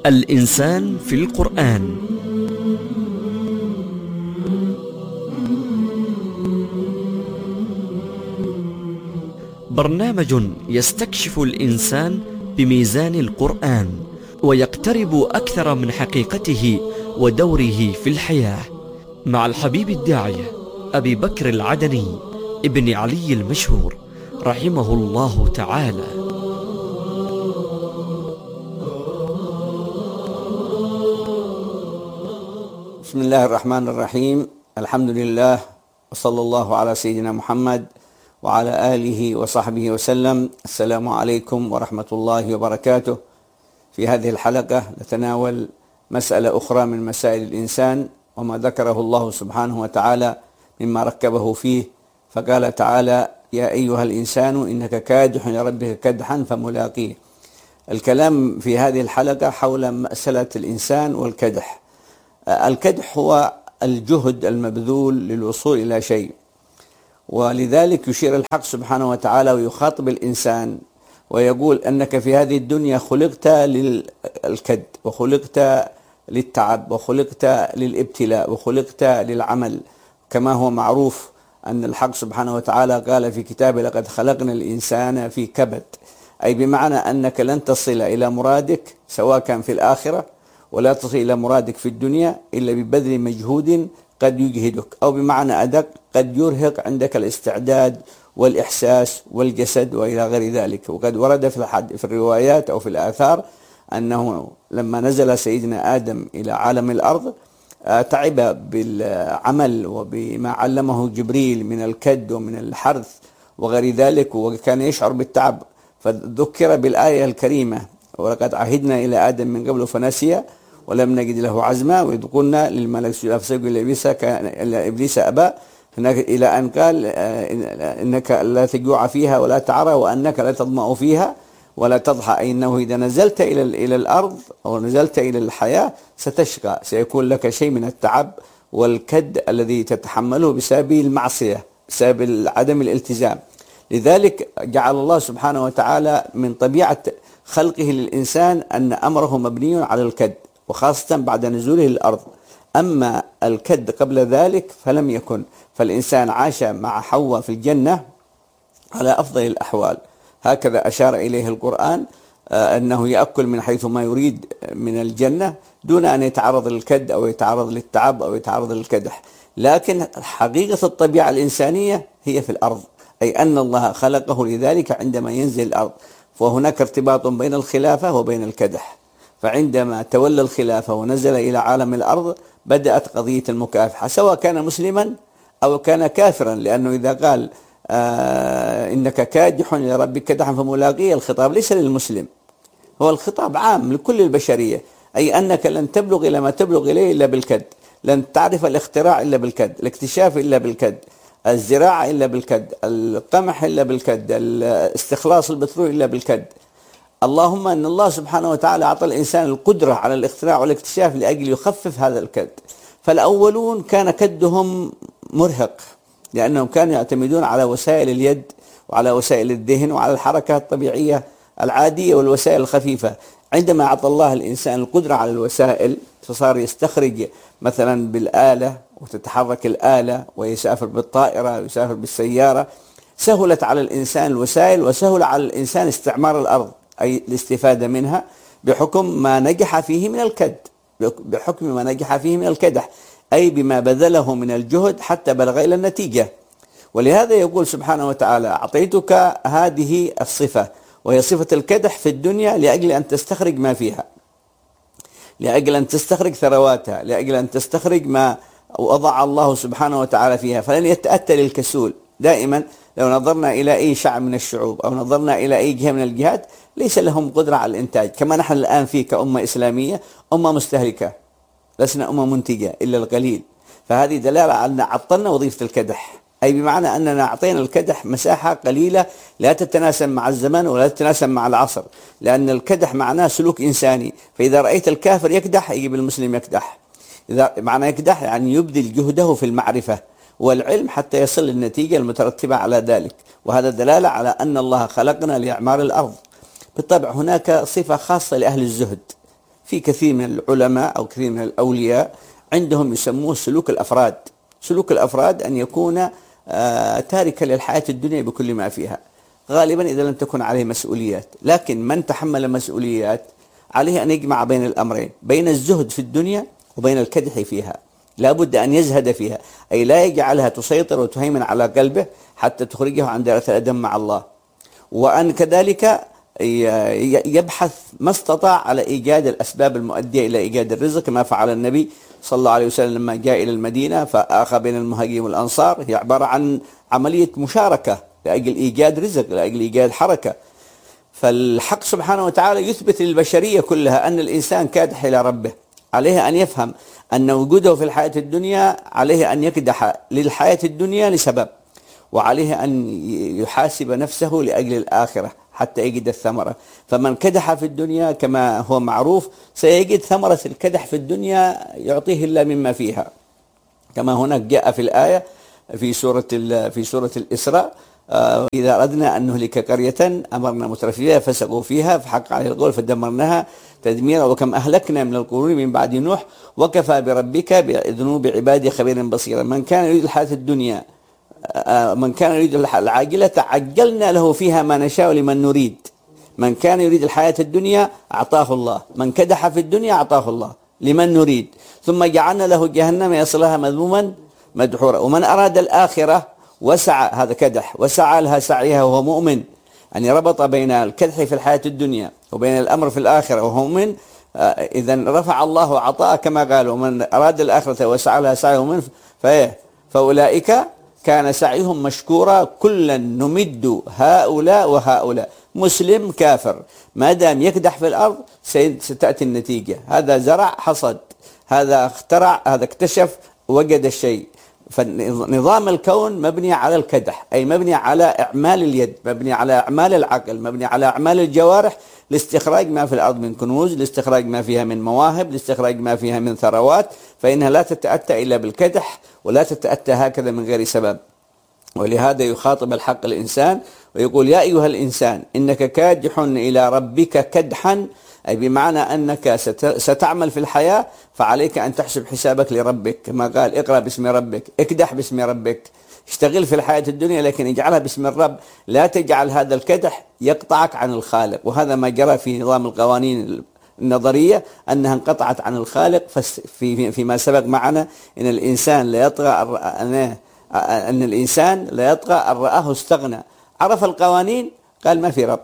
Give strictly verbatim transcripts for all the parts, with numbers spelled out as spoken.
الإنسان في القرآن. برنامج يستكشف الإنسان بميزان القرآن ويقترب أكثر من حقيقته ودوره في الحياة، مع الحبيب الداعية أبي بكر العدني ابن علي المشهور رحمه الله تعالى. بسم الله الرحمن الرحيم. الحمد لله، وصلى الله على سيدنا محمد وعلى آله وصحبه وسلم. السلام عليكم ورحمة الله وبركاته. في هذه الحلقة نتناول مسألة أخرى من مسائل الإنسان وما ذكره الله سبحانه وتعالى مما ركبه فيه، فقال تعالى: يا أيها الإنسان إنك كادح لربك كدحا فملاقيه. الكلام في هذه الحلقة حول مسألة الإنسان والكدح. الكدح هو الجهد المبذول للوصول إلى شيء، ولذلك يشير الحق سبحانه وتعالى ويخاطب الإنسان ويقول أنك في هذه الدنيا خلقت للكد، وخلقت للتعب، وخلقت للابتلاء، وخلقت للعمل، كما هو معروف أن الحق سبحانه وتعالى قال في كتابه: لقد خلقنا الإنسان في كبد، أي بمعنى أنك لن تصل إلى مرادك سواء كان في الآخرة ولا تصل إلى مرادك في الدنيا إلا ببذل مجهود قد يجهدك، أو بمعنى أدق قد يرهق عندك الاستعداد والإحساس والجسد وإلى غير ذلك. وقد ورد في الحد في الروايات أو في الآثار أنه لما نزل سيدنا آدم إلى عالم الأرض تعب بالعمل وبما علمه جبريل من الكد ومن الحرث وغير ذلك، وكان يشعر بالتعب، فذكر بالآية الكريمة: ولقد عهدنا إلى آدم من قبل فنسي ولم نجد له عزما، وإذ قلنا للملك اسجدوا لآدم إلا إبليس أبى، إلى أن قال: إنك لا تجوع فيها ولا تعرى وأنك لا تظمأ فيها ولا تضحى، أي أنه إذا نزلت إلى إلى الأرض أو نزلت إلى الحياة ستشقى، سيكون لك شيء من التعب والكد الذي تتحمله بسبب المعصية، بسبب عدم الالتزام. لذلك جعل الله سبحانه وتعالى من طبيعة خلقه للإنسان أن أمره مبني على الكد، وخاصة بعد نزوله للأرض. أما الكد قبل ذلك فلم يكن، فالإنسان عاش مع حواء في الجنة على أفضل الأحوال، هكذا أشار إليه القرآن، أنه يأكل من حيث ما يريد من الجنة دون أن يتعرض للكد أو يتعرض للتعب أو يتعرض للكدح. لكن حقيقة الطبيعة الإنسانية هي في الأرض، أي أن الله خلقه لذلك عندما ينزل الأرض، وهناك ارتباط بين الخلافة وبين الكدح. فعندما تولى الخلافة ونزل إلى عالم الأرض بدأت قضية المكافحة، سواء كان مسلما أو كان كافرا، لأنه إذا قال آه إنك كادح لربك كدحا فملاقيه، الخطاب ليس للمسلم، هو الخطاب عام لكل البشرية، أي أنك لن تبلغ إلى ما تبلغ إليه إلا بالكد، لن تعرف الاختراع إلا بالكد، الاكتشاف إلا بالكد، الزراعة إلا بالكد، القمح إلا بالكد، استخلاص البترول إلا بالكد. اللهم أن الله سبحانه وتعالى أعطى الإنسان القدرة على الاختراع والاكتشاف لأجل يخفف هذا الكد. فالأولون كان كدهم مرهق، لأنهم كانوا يعتمدون على وسائل اليد وعلى وسائل الذهن وعلى الحركة الطبيعية العادية والوسائل الخفيفة. عندما أعطى الله الإنسان القدرة على الوسائل فصار يستخرج مثلا بالآلة وتتحرك الآلة، ويسافر بالطائرة ويسافر بالسيارة، سهلت على الإنسان الوسائل وسهل على الإنسان استعمار الأرض، أي الاستفادة منها بحكم ما نجح فيه من الكد، بحكم ما نجح فيه من الكدح، أي بما بذله من الجهد حتى بلغ إلى النتيجة. ولهذا يقول سبحانه وتعالى: أعطيتك هذه الصفة، وهي صفة الكدح في الدنيا، لأجل أن تستخرج ما فيها، لأجل أن تستخرج ثرواتها، لأجل أن تستخرج ما وضع الله سبحانه وتعالى فيها. فلن يتأتى للكسول. دائما لو نظرنا إلى أي شعب من الشعوب أو نظرنا إلى أي جهة من الجهات ليس لهم قدرة على الإنتاج، كما نحن الآن فيه كأمة إسلامية أمة مستهلكة، لسنا أمة منتجة إلا القليل. فهذه دلالة على أن عطلنا وظيفة الكدح، أي بمعنى أننا أعطينا الكدح مساحة قليلة لا تتناسب مع الزمن ولا تتناسب مع العصر، لأن الكدح معناه سلوك إنساني. فإذا رأيت الكافر يكدح يجب المسلم يكدح. إذا معنى يكدح يعني يبذل جهده في المعرفة والعلم حتى يصل للنتيجة المترتبة على ذلك، وهذا دلالة على أن الله خلقنا لإعمار الأرض. بالطبع هناك صفة خاصة لأهل الزهد في كثير من العلماء أو كثير من الأولياء عندهم يسموه سلوك الأفراد. سلوك الأفراد أن يكون آه تاركا للحياة الدنيا بكل ما فيها، غالبا إذا لم تكن عليه مسؤوليات. لكن من تحمل مسؤوليات عليه أن يجمع بين الأمرين، بين الزهد في الدنيا وبين الكدح فيها. لا بد أن يزهد فيها، أي لا يجعلها تسيطر وتهيمن على قلبه حتى تخرجه عن دائرة الأدب مع الله، وأن كذلك يبحث ما استطاع على إيجاد الأسباب المؤدية إلى إيجاد الرزق، كما فعل النبي صلى الله عليه وسلم لما جاء إلى المدينة فآخى بين المهاجرين والأنصار. هي عبارة عن عملية مشاركة لأجل إيجاد رزق، لأجل إيجاد حركة. فالحق سبحانه وتعالى يثبت للبشرية كلها أن الإنسان كادح إلى ربه، عليه أن يفهم أن وجوده في الحياة الدنيا عليه أن يكدح للحياة الدنيا لسبب، وعليه أن يحاسب نفسه لأجل الآخرة حتى يجد الثمرة. فمن كدح في الدنيا كما هو معروف سيجد ثمرة الكدح في الدنيا يعطيه الله مما فيها، كما هناك جاء في الآية في سورة في سورة الإسراء: إذا أردنا أن نهلك قرية أمرنا مترفيها فسقوا فيها فحق عليه القول فدمرناها تدميرا وكم أهلكنا من القرون من بعد نوح وكفى بربك بذنوب عباده خبيرا بصيرا. من كان يريد الحياة الدنيا من كان يريد العاجلة عجلنا له فيها ما نشاء لمن نريد. من كان يريد الحياة الدنيا أعطاه الله، من كدح في الدنيا أعطاه الله لمن نريد، ثم جعلنا له جهنم يصلها مذموما مدحورا. ومن أراد الآخرة وسعى، هذا كدح، وسعى لها سعيها وهو مؤمن، يعني ربط بين الكدح في الحياة الدنيا وبين الأمر في الآخرة وهو مؤمن، إذن رفع الله عطاء كما قال: ومن أراد الآخرة وسعى لها سعيها وهو مؤمن فأولئك كان سعيهم مشكورا كلا نمد هؤلاء وهؤلاء. مسلم كافر ما دام يكدح في الأرض ستأتي النتيجة. هذا زرع حصد، هذا اخترع، هذا اكتشف وجد الشيء. فنظام الكون مبني على الكدح، أي مبني على إعمال اليد، مبني على إعمال العقل، مبني على إعمال الجوارح لاستخراج ما في الأرض من كنوز، لاستخراج ما فيها من مواهب، لاستخراج ما فيها من ثروات. فإنها لا تتأتى إلا بالكدح ولا تتأتى هكذا من غير سبب. ولهذا يخاطب الحق الإنسان ويقول: يا أيها الإنسان إنك كادح إلى ربك كدحا، أي بمعنى أنك ستعمل في الحياة فعليك أن تحسب حسابك لربك، كما قال: اقرأ باسم ربك، اكدح باسم ربك. اشتغل في الحياة الدنيا لكن اجعلها باسم الرب، لا تجعل هذا الكدح يقطعك عن الخالق. وهذا ما جرى في نظام القوانين النظرية، أنها انقطعت عن الخالق. في فيما سبق معنا إن الإنسان لا يطغى أن أن الإنسان لا يطغى أن رآه استغنى، عرف القوانين قال ما في رب.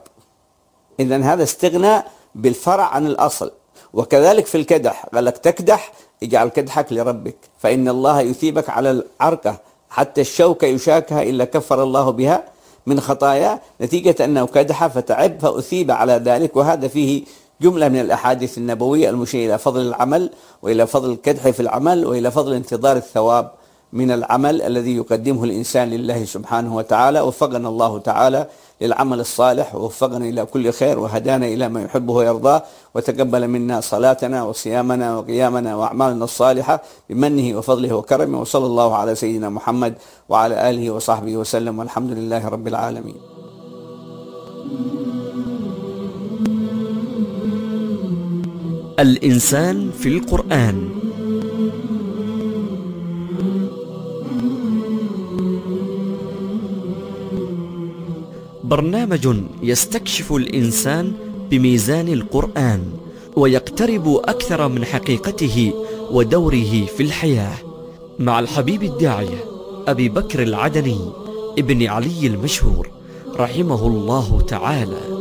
إذن هذا استغنى بالفرع عن الأصل. وكذلك في الكدح قال لك: تكدح اجعل كدحك لربك، فإن الله يثيبك على العركة حتى الشوكة يشاكها إلا كفر الله بها من خطايا، نتيجة أنه كدح فتعب فأثيب على ذلك. وهذا فيه جملة من الأحاديث النبوية المشيرة إلى فضل العمل وإلى فضل الكدح في العمل وإلى فضل انتظار الثواب من العمل الذي يقدمه الإنسان لله سبحانه وتعالى. وفقنا الله تعالى للعمل الصالح، ووفقنا إلى كل خير، وهدانا إلى ما يحبه ويرضاه، وتقبل منا صلاتنا وصيامنا وقيامنا وأعمالنا الصالحة بمنه وفضله وكرمه. وصلى الله على سيدنا محمد وعلى آله وصحبه وسلم، والحمد لله رب العالمين. الإنسان في القرآن. برنامج يستكشف الإنسان بميزان القرآن ويقترب أكثر من حقيقته ودوره في الحياة، مع الحبيب الداعية أبي بكر العدني ابن علي المشهور رحمه الله تعالى.